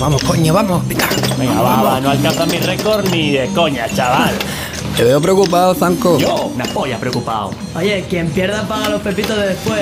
Vamos, coño, vamos. Venga, Venga, va, no alcanza mi récord ni de coña, chaval. Te veo preocupado, Zanco. Yo, una polla preocupado. Oye, quien pierda paga los pepitos de después.